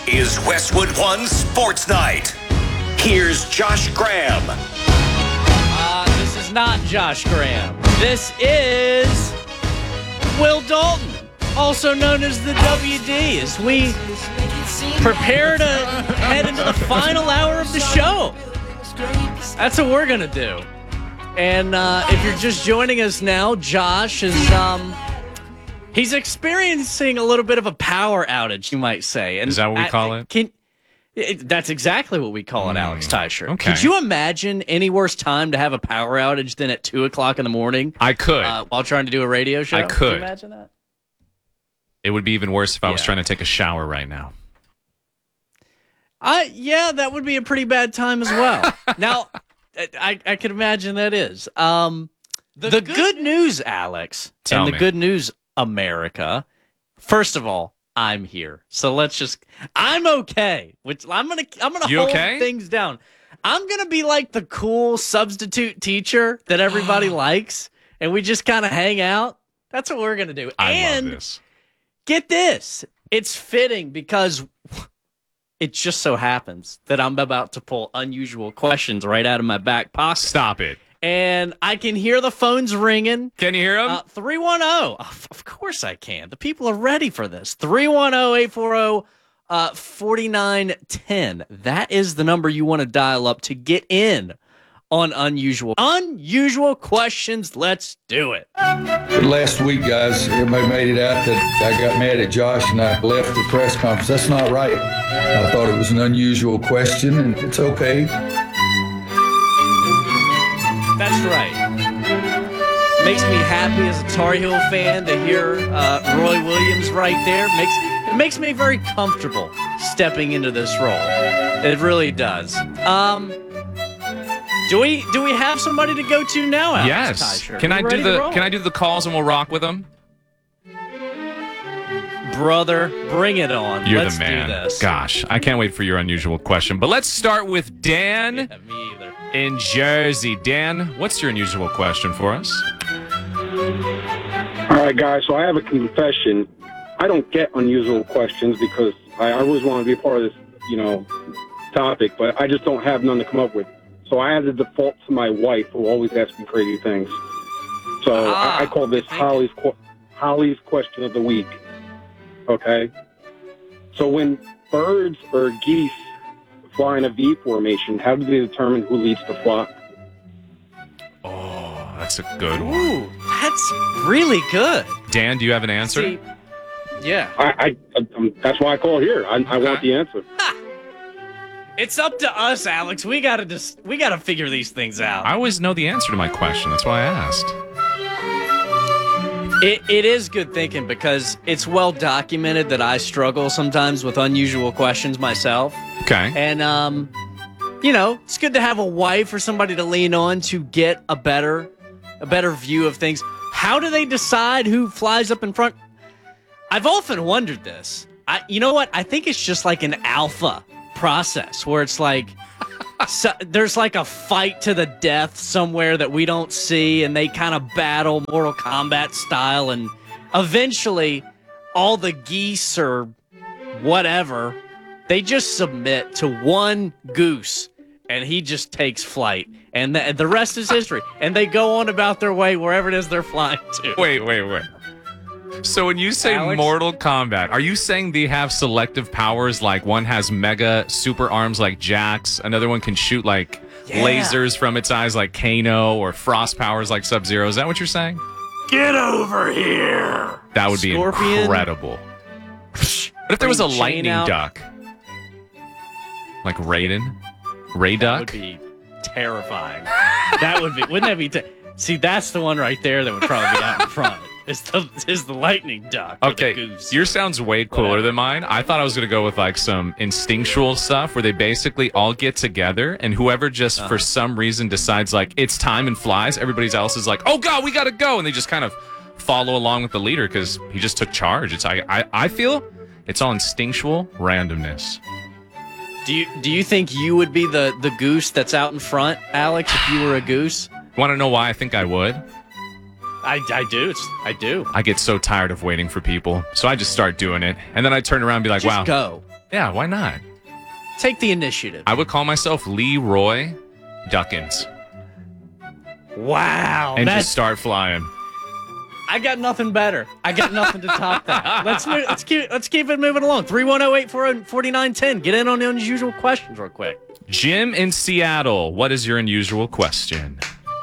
Is Westwood One Sports Night. Here's Josh Graham. This is not Josh Graham. This is Will Dalton, also known as the WD, as we prepare to head into the final hour of the show. That's what we're going to do. And if you're just joining us now, Josh is he's experiencing a little bit of a power outage, you might say. And is that what we call it? That's exactly what we call it, Alex Teicher. Okay. Could you imagine any worse time to have a power outage than at 2 o'clock in the morning? I could. While trying to do a radio show? I could. Can you imagine that? It would be even worse if I was trying to take a shower right now. Yeah, that would be a pretty bad time as well. Now, I can imagine that is. The good news, Alex, Tell and me. the good news, America. First of all, I'm here, so I'm okay. Which I'm gonna You hold okay? things down. I'm gonna be like the cool substitute teacher that everybody likes, and we just kind of hang out. That's what we're gonna do. I love this. Get this, it's fitting because it just so happens that I'm about to pull unusual questions right out of my back pocket. Stop it. And I can hear the phones ringing. Can you hear them? 310. Of course I can. The people are ready for this. 310-840-4910. That is the number you want to dial up to get in on unusual questions. Let's do it. Last week, guys, everybody made it out that I got mad at Josh and I left the press conference. That's not right. I thought it was an unusual question, and it's okay. That's right. Makes me happy as a Tar Heel fan to hear Roy Williams right there. It makes me very comfortable stepping into this role. It really does. Do we have somebody to go to now, Alex Yes. Teicher? Can I You ready to roll? do the calls and we'll rock with them? Brother, bring it on. You're Let's the man. do this. Gosh, I can't wait for your unusual question. But let's start with Dan Yeah, me either. in Jersey. Dan, what's your unusual question for us? All right, guys. So I have a confession. I don't get unusual questions because I always want to be a part of this, topic, but I just don't have none to come up with. So I had to default to my wife, who always asks me crazy things. So I call this Holly's question of the week. Okay. So when birds or geese fly in a V formation, how do they determine who leads the flock? Oh, that's a good one. Ooh, that's really good. Dan, do you have an answer? See, yeah. That's why I call here. I want the answer. It's up to us, Alex. We gotta figure these things out. I always know the answer to my question. That's why I asked. It is good thinking because it's well documented that I struggle sometimes with unusual questions myself. Okay. And, it's good to have a wife or somebody to lean on to get a better view of things. How do they decide who flies up in front? I've often wondered this. You know what? I think it's just like an alpha process where it's like there's like a fight to the death somewhere that we don't see, and they kind of battle Mortal Kombat style, and eventually all the geese or whatever, they just submit to one goose and he just takes flight, and the rest is history, and they go on about their way wherever it is they're flying to. Wait. So when you say Alex? Mortal Kombat, are you saying they have selective powers, like one has mega super arms like Jax, another one can shoot like lasers from its eyes like Kano, or frost powers like Sub-Zero? Is that what you're saying? Get over here! That would be Scorpion? incredible. What if there was a Bring chain lightning out. duck? Like Raiden? Ray That Duck? would be terrifying. Wouldn't that be? See, that's the one right there that would probably be out in front. Is the lightning duck? Or Okay, the goose. yours sounds way cooler Whatever. than mine. I thought I was going to go with like some instinctual stuff where they basically all get together, and whoever just for some reason decides like it's time and flies, everybody else is like, oh God, we got to go. And they just kind of follow along with the leader because he just took charge. It's I feel it's all instinctual randomness. Do you think you would be the goose that's out in front, Alex, if you were a goose? Want to know why I think I would? I do. I do. I get so tired of waiting for people, so I just start doing it. And then I turn around and be like, Just wow, go. Yeah, why not? Take the initiative. I would call myself Leroy Duckins Wow. and just start flying. I got nothing better. I got nothing to top that. Let's keep it moving along. 310-840-4910. Get in on the unusual questions real quick. Jim in Seattle, what is your unusual question?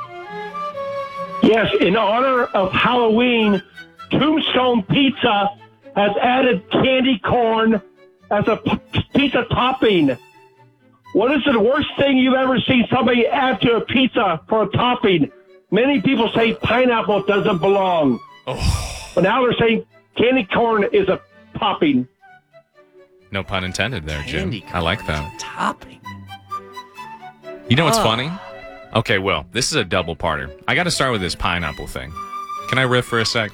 Yes, in honor of Halloween, Tombstone Pizza has added candy corn as a pizza topping. What is the worst thing you've ever seen somebody add to a pizza for a topping? Many people say pineapple doesn't belong. Oh. But now they're saying candy corn is a topping. No pun intended there, Jim. Candy I like that. Topping. You know what's funny? Okay, Will, this is a double parter. I got to start with this pineapple thing. Can I riff for a sec?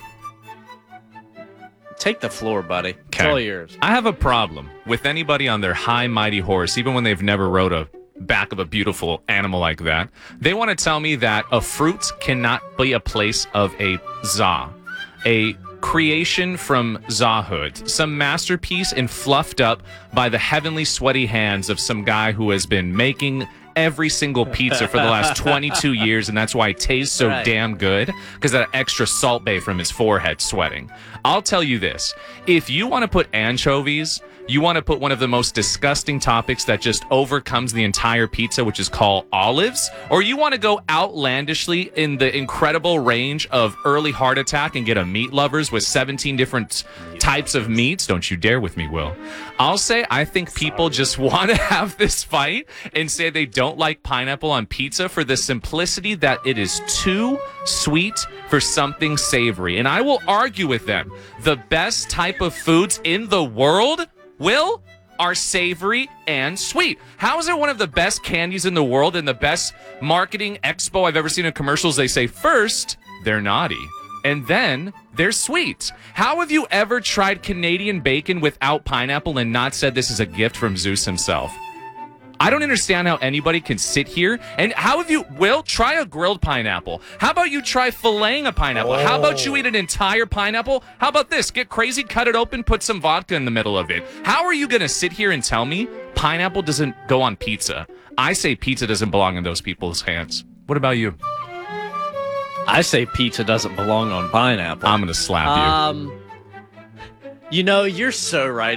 Take the floor, buddy. It's Okay. all yours. I have a problem with anybody on their high, mighty horse, even when they've never rode a back of a beautiful animal like that. They want to tell me that a fruit cannot be a place of a za, a creation from Zahood, some masterpiece and fluffed up by the heavenly sweaty hands of some guy who has been making every single pizza for the last 22 years, and that's why it tastes so damn good, because that extra salt bay from his forehead sweating. I'll tell you this. If you want to put anchovies, you want to put one of the most disgusting topics that just overcomes the entire pizza, which is called olives, or you want to go outlandishly in the incredible range of early heart attack and get a meat lovers with 17 different types of meats, don't you dare with me, Will. I'll say I think people just want to have this fight and say they don't like pineapple on pizza for the simplicity that it is too sweet for something savory. And I will argue with them. The best type of foods in the world, Will, are savory and sweet. How is it one of the best candies in the world and the best marketing expo I've ever seen in commercials? They say first, they're naughty, and then they're sweet. How have you ever tried Canadian bacon without pineapple and not said this is a gift from Zeus himself? I don't understand how anybody can sit here and how have you, Will, try a grilled pineapple. How about you try filleting a pineapple? How about you eat an entire pineapple? How about this? Get crazy, cut it open, put some vodka in the middle of it. How are you going to sit here and tell me pineapple doesn't go on pizza? I say pizza doesn't belong in those people's hands. What about you? I say pizza doesn't belong on pineapple. I'm going to slap you. You know, you're so right.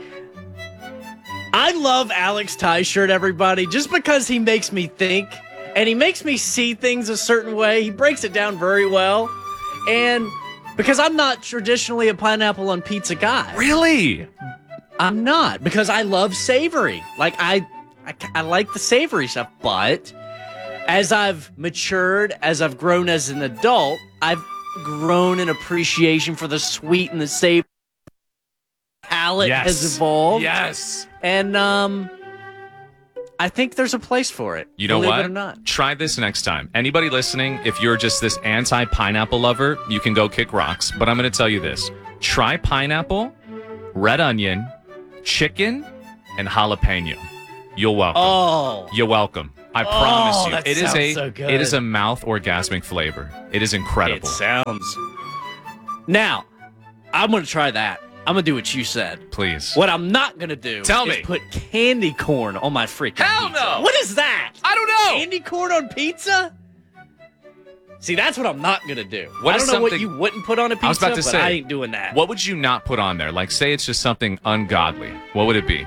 I love Alex Tye shirt, everybody, just because he makes me think and he makes me see things a certain way. He breaks it down very well. And because I'm not traditionally a pineapple on pizza guy. Really? I'm not, because I love savory. Like, I like the savory stuff, but as I've matured, as I've grown as an adult, I've grown an appreciation for the sweet and the savory. Palate has evolved. Yes. And I think there's a place for it. You know believe what? it or not. Try this next time. Anybody listening, if you're just this anti-pineapple lover, you can go kick rocks. But I'm going to tell you this. Try pineapple, red onion, chicken, and jalapeno. You're welcome. Oh. You're welcome. I promise you. That It is sounds so good. It is a mouth orgasmic flavor. It is incredible. It sounds. Now, I'm going to try that. I'm going to do what you said. Please. What I'm not going to do Tell is me. put candy corn on my freaking Hell pizza. no. What is that? I don't know. Candy corn on pizza? See, that's what I'm not going to do. What I is don't know what something- you wouldn't put on a pizza, I was about to but say, I ain't doing that. What would you not put on there? Like, say it's just something ungodly. What would it be?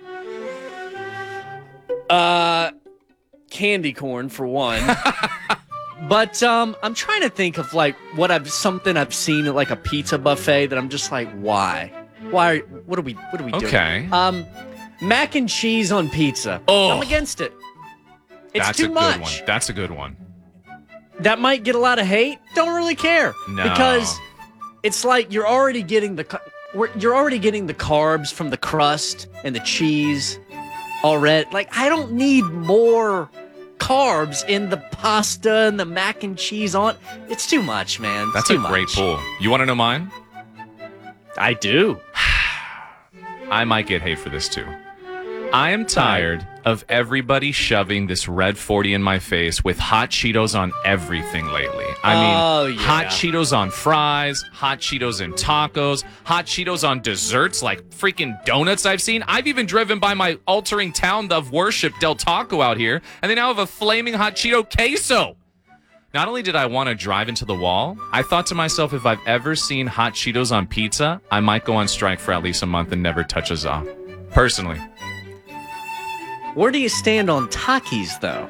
Candy corn for one. But I'm trying to think of like something I've seen at like a pizza buffet that I'm just like, why? What are we doing? Okay. Mac and cheese on pizza. Oh. I'm against it. It's That's too a good much. one. That's a good one. That might get a lot of hate. Don't really care. No. Because it's like you're already getting the carbs from the crust and the cheese already. Like, I don't need more carbs in the pasta and the mac and cheese on. It's too much, man. It's That's too a great much. pull. You want to know mine? I do. I might get hate for this too. I am tired of everybody shoving this red 40 in my face with hot Cheetos on everything lately. I mean, hot Cheetos on fries, hot Cheetos in tacos, hot Cheetos on desserts like freaking donuts I've seen. I've even driven by my altering town of worship, Del Taco, out here, and they now have a flaming hot Cheeto queso. Not only did I want to drive into the wall, I thought to myself, if I've ever seen hot Cheetos on pizza, I might go on strike for at least a month and never touch a za. Personally. Where do you stand on Takis, though?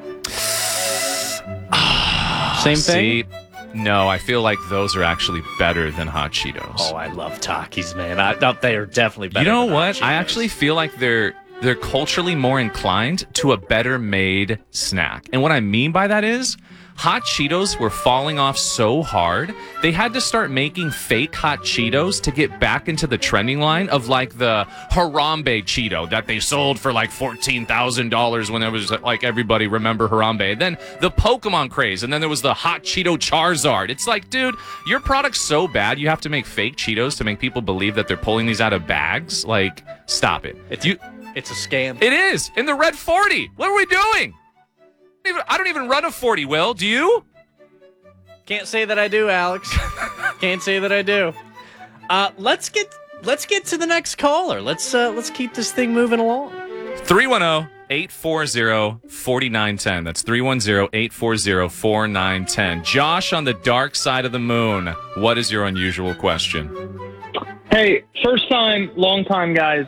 Same thing? See, no, I feel like those are actually better than hot Cheetos. Oh, I love Takis, man. I thought they are definitely better. You know than what? Hot I Cheetos. actually feel like they're culturally more inclined to a better made snack. And what I mean by that is hot Cheetos were falling off so hard, they had to start making fake hot Cheetos to get back into the trending line of like the Harambe Cheeto that they sold for like $14,000 when there was like everybody remember Harambe. Then the Pokemon craze, and then there was the hot Cheeto Charizard. It's like, dude, your product's so bad you have to make fake Cheetos to make people believe that they're pulling these out of bags. Like, stop it. It's a scam. It is. In the red 40. What are we doing? I don't even run a 40, Will. Do you? Can't say that I do, Alex. Can't say that I do. Let's get to the next caller. Let's keep this thing moving along. 310-840-4910. That's 310-840-4910. Josh on the dark side of the moon. What is your unusual question? Hey, first time, long time, guys.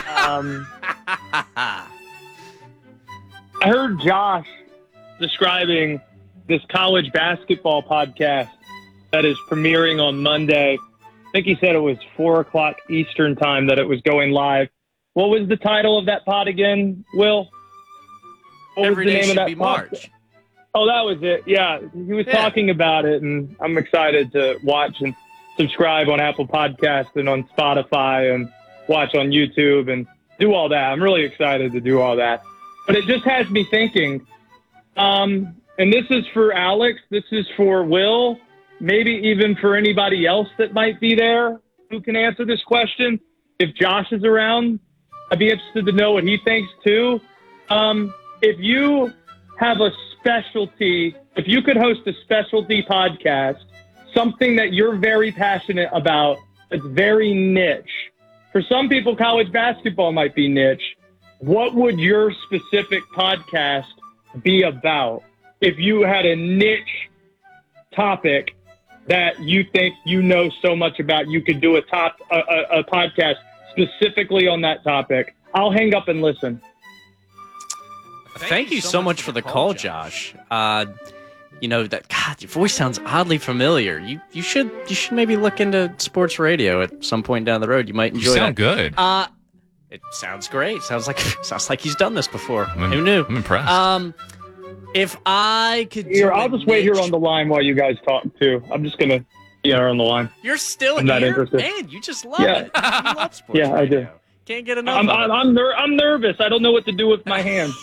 I heard Josh describing this college basketball podcast that is premiering on Monday. I think he said it was 4:00 Eastern time that it was going live. What was the title of that pod again, Will? What Every was the day name should of that be pod? March. Oh, that was it. Yeah, he was talking about it, and I'm excited to watch and subscribe on Apple Podcasts and on Spotify and watch on YouTube and do all that. I'm really excited to do all that. But it just has me thinking, and this is for Alex, this is for Will, maybe even for anybody else that might be there who can answer this question. If Josh is around, I'd be interested to know what he thinks too. If you have a specialty, if you could host a specialty podcast, something that you're very passionate about, that's very niche. For some people, college basketball might be niche. What would your specific podcast be about if you had a niche topic that you think you know so much about? You could do a podcast specifically on that topic. I'll hang up and listen. Thank you so much for the call, Josh. You know that, God, your voice sounds oddly familiar. You should maybe look into sports radio at some point down the road. You might enjoy You sound that. good. It sounds great. Sounds like he's done this before. Who knew? I'm impressed. If I could Here, I'll just wait here on the line while you guys talk too. I'm just gonna be here on the line. You're still I'm not here? interested. Man, you just love Yeah. it. You love sports Yeah, I do. radio. Can't get enough of it. I'm nervous. I don't know what to do with my hands.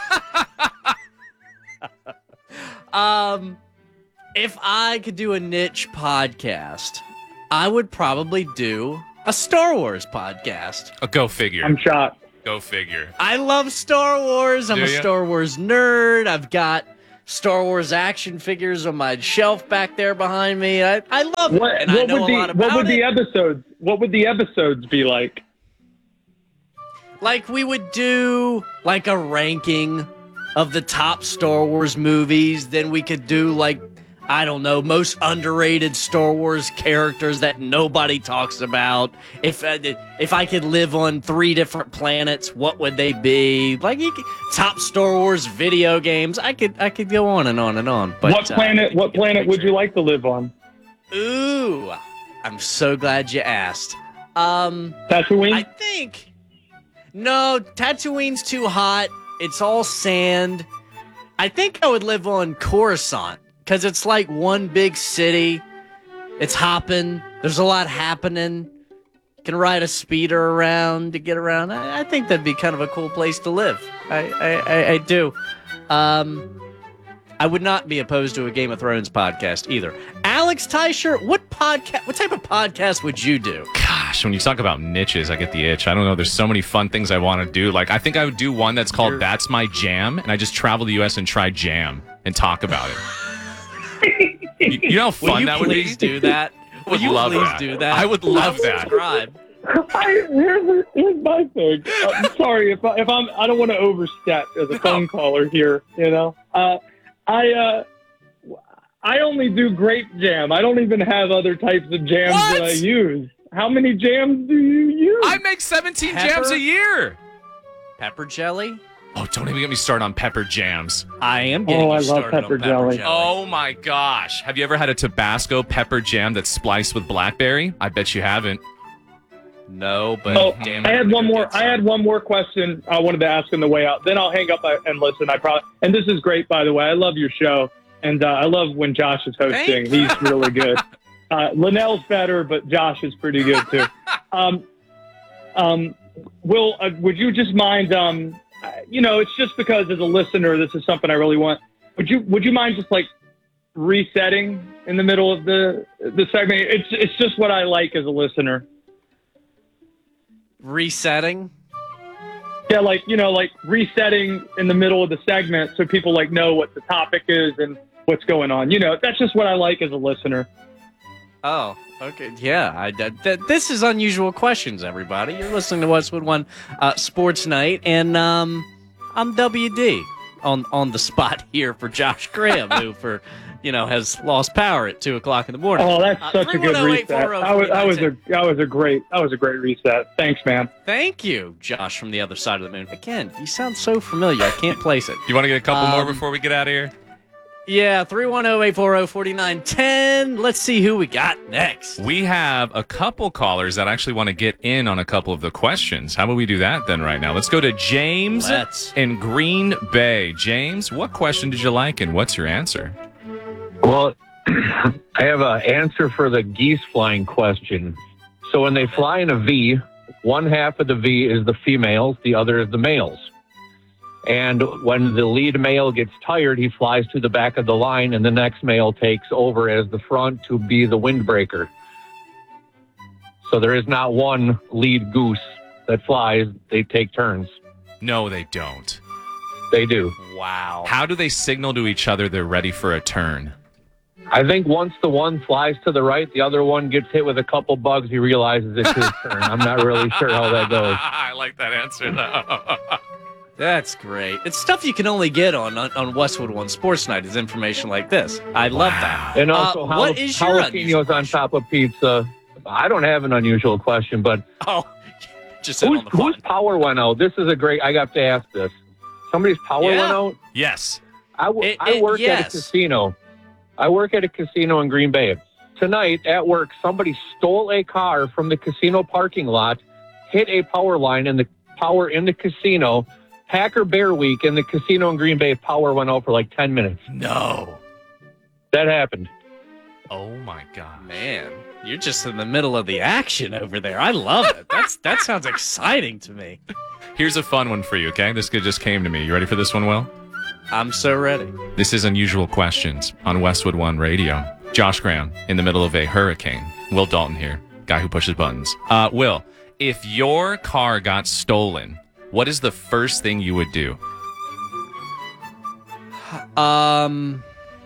If I could do a niche podcast, I would probably do a Star Wars podcast. Oh, go figure. I'm shocked. Go figure. I love Star Wars. I'm Do a ya? Star Wars nerd. I've got Star Wars action figures on my shelf back there behind me. I love it, and I know a lot about what would it. the episodes? What would the episodes be like? Like, we would do like a ranking of the top Star Wars movies. Then we could do like, I don't know, most underrated Star Wars characters that nobody talks about. If I could live on 3 different planets, what would they be? Like, top Star Wars video games. I could go on and on and on. But What planet would you like to live on? Ooh, I'm so glad you asked. Tatooine? I think. No, Tatooine's too hot. It's all sand. I think I would live on Coruscant because it's like one big city. It's hopping. There's a lot happening. You can ride a speeder around to get around. I think that'd be kind of a cool place to live. I do. I would not be opposed to a Game of Thrones podcast either. Alex Teicher, what type of podcast would you do? God, Gosh, when you talk about niches, I get the itch. I don't know. There's so many fun things I want to do. Like, I think I would do one that's called That's My Jam, and I just travel the U.S. and try jam and talk about it. You know how fun that would be? Please do that. I would love that. Do that? I would love that. Subscribe. Here's my thing. I'm sorry if I don't want to overstep as a phone caller here. You know, I only do grape jam. I don't even have other types of jams that I use. How many jams do you use? I make 17 jams a year. Pepper jelly? Oh, don't even get me started on pepper jams. I am getting I you love started on pepper jelly. Oh my gosh. Have you ever had a Tabasco pepper jam that's spliced with blackberry? I bet you haven't. No, but damn it. I had one more. I had one more question I wanted to ask on the way out. Then I'll hang up and listen. And this is great, by the way. I love your show, and I love when Josh is hosting. He's really good. Linnell's better, but Josh is pretty good too. Will, would you just mind? It's just because as a listener, this is something I really want. Would you mind just like resetting in the middle of the segment? It's just what I like as a listener. Resetting? Yeah, like resetting in the middle of the segment so people know what the topic is and what's going on. That's just what I like as a listener. Oh, okay. Yeah, this is Unusual Questions, everybody. You're listening to Westwood One Sports Night, and I'm WD on the spot here for Josh Graham, who has lost power at 2:00 in the morning. Oh, that's such a good reset. That was a great reset. Thanks, man. Thank you, Josh from the other side of the moon. Again, you sound so familiar. I can't place it. You want to get a couple more before we get out of here? Yeah, 310-840-4910. Let's see who we got next. We have a couple callers that actually want to get in on a couple of the questions. How about we do that then right now? Let's go to James in Green Bay. James, what question did you like and what's your answer? Well, I have an answer for the geese flying question. So when they fly in a V, one half of the V is the females, the other is the males. And when the lead male gets tired, he flies to the back of the line, and the next male takes over as the front to be the windbreaker. So there is not one lead goose that flies. They take turns. No, they don't. They do. Wow. How do they signal to each other they're ready for a turn? I think once the one flies to the right, the other one gets hit with a couple bugs, he realizes it's his turn. I'm not really sure how that goes. I like that answer, though. That's great. It's stuff you can only get on Westwood One Sports Night is information like this. I love that. And also, what is your jalapenos on top of pizza. I don't have an unusual question, but just on the whose power went out? This is a great. I got to ask this. Somebody's power went out. Yes. I work at a casino. I work at a casino in Green Bay. Tonight at work, somebody stole a car from the casino parking lot, hit a power line, and the power in the casino. Packer Bear Week in the casino in Green Bay, power went out for like 10 minutes. No. That happened. Oh, my God. Man, you're just in the middle of the action over there. I love it. That sounds exciting to me. Here's a fun one for you, okay? This just came to me. You ready for this one, Will? I'm so ready. This is Unusual Questions on Westwood One Radio. Josh Graham in the middle of a hurricane. Will Dalton here, guy who pushes buttons. Will, if your car got stolen, what is the first thing you would do? I'm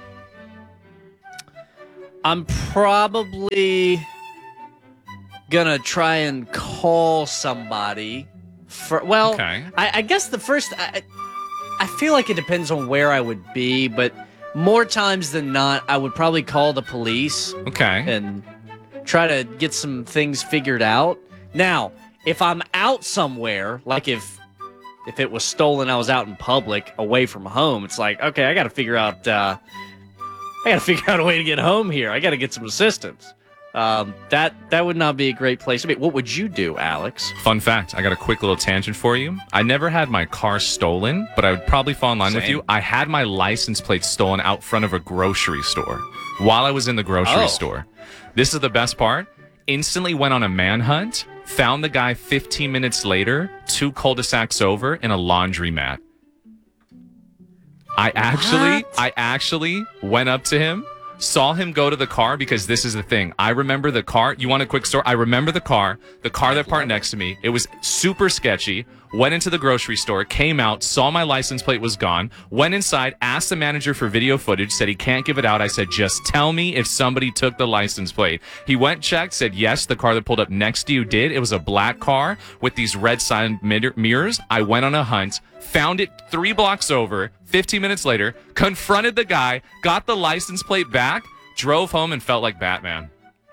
probably gonna try and call somebody. Okay. I guess the first. I feel like it depends on where I would be, but more times than not, I would probably call the police. Okay. And try to get some things figured out. Now, if I'm out somewhere, like if it was stolen, I was out in public, away from home, it's like, okay, I got to figure out a way to get home here. I got to get some assistance. That would not be a great place to be. What would you do, Alex? Fun fact, I got a quick little tangent for you. I never had my car stolen, but I would probably fall in line with you. I had my license plate stolen out front of a grocery store while I was in the grocery store. This is the best part. Instantly went on a manhunt, found the guy 15 minutes later, 2 cul-de-sacs over in a laundromat. I actually went up to him, saw him go to the car because this is the thing. I remember the car. You want a quick story? I remember the car that parked next to me. It was super sketchy. Went into the grocery store, came out, saw my license plate was gone, went inside, asked the manager for video footage, said he can't give it out. I said, just tell me if somebody took the license plate. He went, checked, said, yes, the car that pulled up next to you did. It was a black car with these red side mirrors. I went on a hunt, found it 3 blocks over, 15 minutes later, confronted the guy, got the license plate back, drove home and felt like Batman.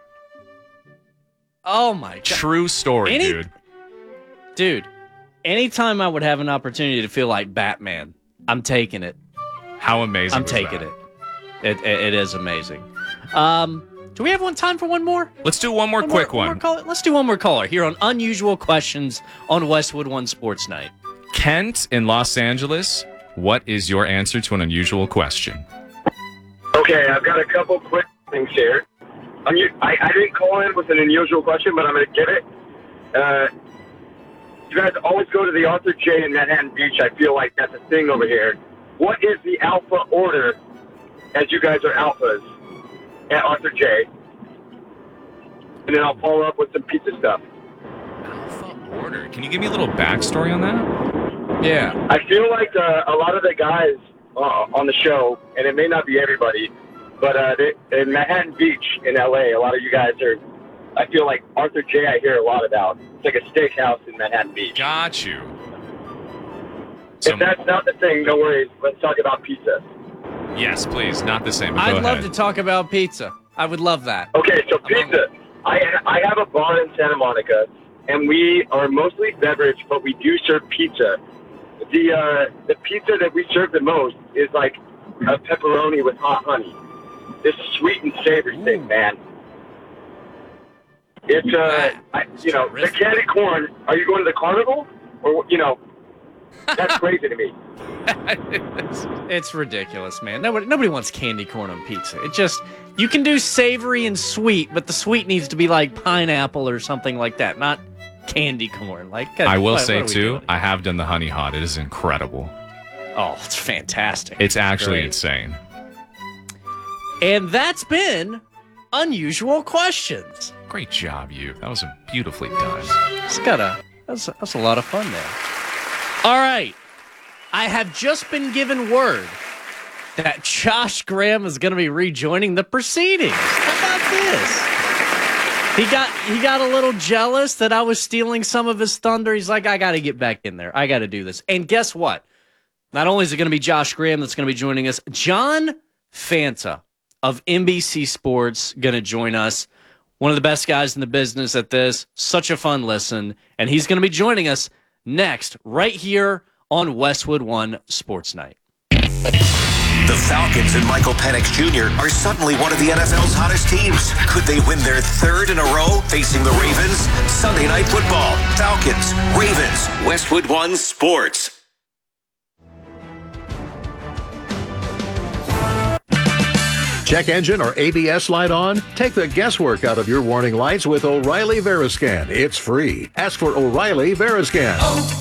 Oh, my God. True story, dude. Dude. Anytime I would have an opportunity to feel like Batman, I'm taking it. How amazing I'm taking it. It is amazing. Do we have time for one more? Let's do one more quick one. Let's do one more caller here on Unusual Questions on Westwood One Sports Night. Kent in Los Angeles, what is your answer to an unusual question? Okay, I've got a couple quick things here. I didn't call in with an unusual question, but I'm going to get it. You guys always go to the Arthur J in Manhattan Beach. I feel like that's a thing over here. What is the alpha order as you guys are alphas at Arthur J? And then I'll follow up with some pizza stuff. Alpha order? Can you give me a little backstory on that? Yeah. I feel like a lot of the guys on the show, and it may not be everybody, but in Manhattan Beach in L.A., a lot of you guys are, I feel like Arthur J I hear a lot about. It's like a steakhouse in Manhattan Beach. Got you. If that's not the thing, no worries. Let's talk about pizza. Yes, please. Not the same. I'd love to talk about pizza. I would love that. Okay, so pizza. I have a bar in Santa Monica, and we are mostly beverage, but we do serve pizza. The pizza that we serve the most is like a pepperoni with hot honey. This sweet and savory thing, man. It's the candy corn. Are you going to the carnival, or that's crazy to me. It's ridiculous, man. Nobody wants candy corn on pizza. It just, you can do savory and sweet, but the sweet needs to be like pineapple or something like that, not candy corn. I will say too, I have done the honey hot. It is incredible. Oh, it's fantastic. It's actually insane. And that's been Unusual Questions. Great job, you. That was beautifully done. That's a lot of fun there. All right. I have just been given word that Josh Graham is going to be rejoining the proceedings. How about this? He got a little jealous that I was stealing some of his thunder. He's like, I got to get back in there. I got to do this. And guess what? Not only is it going to be Josh Graham that's going to be joining us, John Fanta of NBC Sports going to join us. One of the best guys in the business at this. Such a fun listen. And he's going to be joining us next, right here on Westwood One Sports Night. The Falcons and Michael Penix Jr. are suddenly one of the NFL's hottest teams. Could they win their third in a row facing the Ravens? Sunday Night Football. Falcons, Ravens, Westwood One Sports. Check engine or ABS light on? Take the guesswork out of your warning lights with O'Reilly Veriscan. It's free. Ask for O'Reilly Veriscan.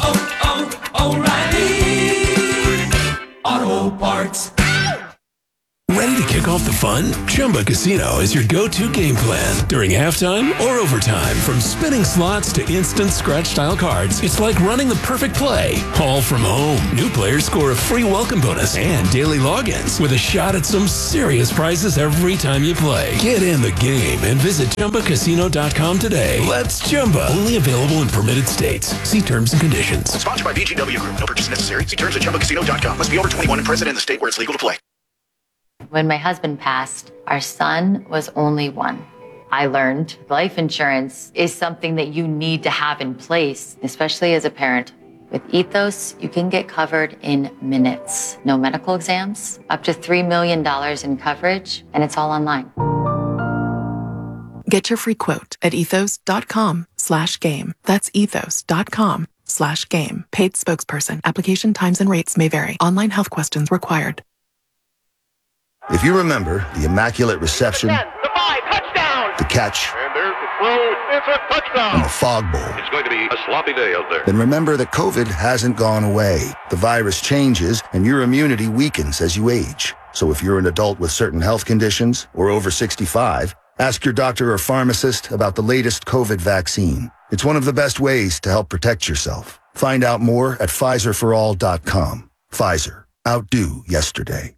O'Reilly Auto Parts. Ready to kick off the fun? Chumba Casino is your go-to game plan during halftime or overtime. From spinning slots to instant scratch-style cards, it's like running the perfect play, all from home. New players score a free welcome bonus and daily logins with a shot at some serious prizes every time you play. Get in the game and visit ChumbaCasino.com today. Let's Chumba. Only available in permitted states. See terms and conditions. Sponsored by VGW Group. No purchase necessary. See terms at ChumbaCasino.com. Must be over 21 and present in the state where it's legal to play. When my husband passed, our son was only 1. I learned life insurance is something that you need to have in place, especially as a parent. With Ethos, you can get covered in minutes. No medical exams, up to $3 million in coverage, and it's all online. Get your free quote at ethos.com/game. That's ethos.com/game. Paid spokesperson. Application times and rates may vary. Online health questions required. If you remember the Immaculate Reception, the catch, and there's the throw, it's a touchdown, and the fog bowl, it's going to be a sloppy day out there. Then remember that COVID hasn't gone away. The virus changes, and your immunity weakens as you age. So if you're an adult with certain health conditions or over 65, ask your doctor or pharmacist about the latest COVID vaccine. It's one of the best ways to help protect yourself. Find out more at PfizerForAll.com. Pfizer. Outdo yesterday.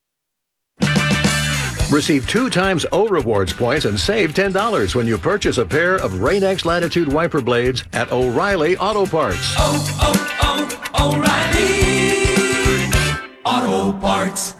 Receive 2 times O Rewards points and save $10 when you purchase a pair of Rain-X Latitude wiper blades at O'Reilly Auto Parts. O'Reilly Auto Parts.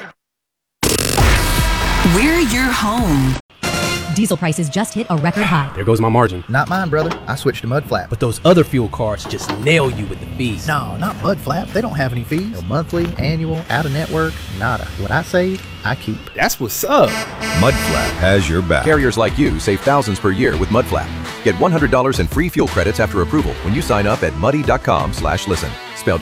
We're your home. Diesel prices just hit a record high. There goes my margin. Not mine, brother. I switched to Mud Flap. But those other fuel cards just nail you with the fees. No, not Mud Flap. They don't have any fees. No monthly, annual, out of network, nada. What I save, I keep. That's what's up. Mud Flap has your back. Carriers like you save thousands per year with Mud Flap. Get $100 in free fuel credits after approval when you sign up at muddy.com/listen. Spelled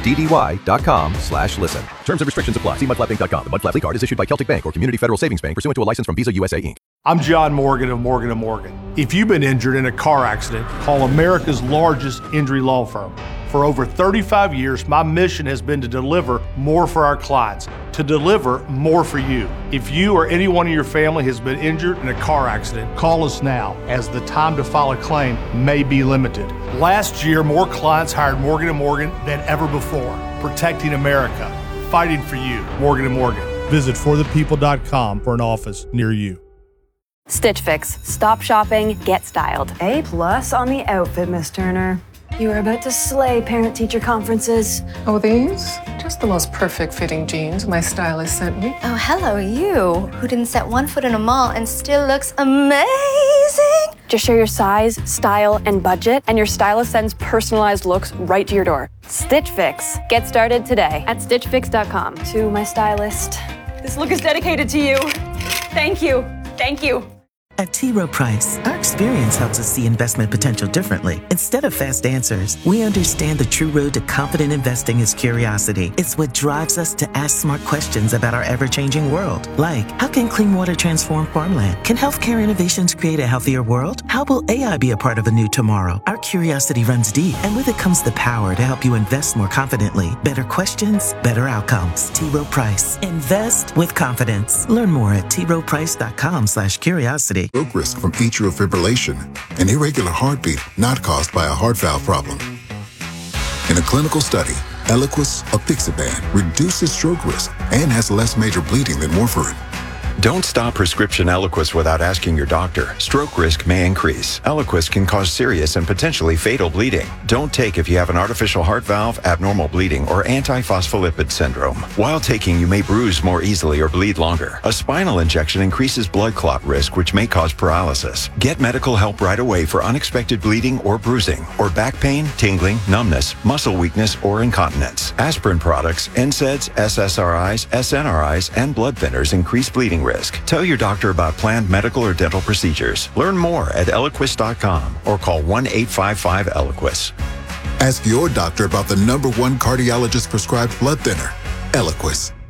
MUDDY.com/listen. Terms and restrictions apply. See mudflapping.com. The Mud Flap card is issued by Celtic Bank or Community Federal Savings Bank pursuant to a license from Visa USA Inc. I'm John Morgan of Morgan & Morgan. If you've been injured in a car accident, call America's largest injury law firm. For over 35 years, my mission has been to deliver more for our clients, to deliver more for you. If you or anyone in your family has been injured in a car accident, call us now, as the time to file a claim may be limited. Last year, more clients hired Morgan & Morgan than ever before, protecting America, fighting for you. Morgan & Morgan. Visit forthepeople.com for an office near you. Stitch Fix. Stop shopping, get styled. A+ on the outfit, Miss Turner. You are about to slay parent-teacher conferences. Oh, these? Just the most perfect fitting jeans my stylist sent me. Oh, hello, you, who didn't set one foot in a mall and still looks amazing. Just share your size, style, and budget, and your stylist sends personalized looks right to your door. Stitch Fix. Get started today at StitchFix.com. To my stylist, this look is dedicated to you. Thank you. Thank you. At T. Rowe Price, our experience helps us see investment potential differently. Instead of fast answers, we understand the true road to confident investing is curiosity. It's what drives us to ask smart questions about our ever-changing world. Like, how can clean water transform farmland? Can healthcare innovations create a healthier world? How will AI be a part of a new tomorrow? Our curiosity runs deep, and with it comes the power to help you invest more confidently. Better questions, better outcomes. T. Rowe Price. Invest with confidence. Learn more at troweprice.com/curiosity. Stroke risk from atrial fibrillation, an irregular heartbeat not caused by a heart valve problem. In a clinical study, Eliquis apixaban reduces stroke risk and has less major bleeding than warfarin. Don't stop prescription Eliquis without asking your doctor. Stroke risk may increase. Eliquis can cause serious and potentially fatal bleeding. Don't take if you have an artificial heart valve, abnormal bleeding, or antiphospholipid syndrome. While taking, you may bruise more easily or bleed longer. A spinal injection increases blood clot risk, which may cause paralysis. Get medical help right away for unexpected bleeding or bruising, or back pain, tingling, numbness, muscle weakness, or incontinence. Aspirin products, NSAIDs, SSRIs, SNRIs, and blood thinners increase bleeding risk. Tell your doctor about planned medical or dental procedures. Learn more at Eliquis.com or call 1-855-ELIQUIS. Ask your doctor about the #1 cardiologist prescribed blood thinner, Eliquis.